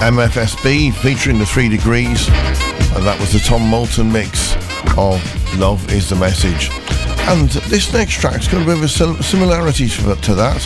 MFSB featuring the 3 Degrees, and that was the Tom Moulton mix of Love Is The Message. And this next track's got a bit of a similarity to that.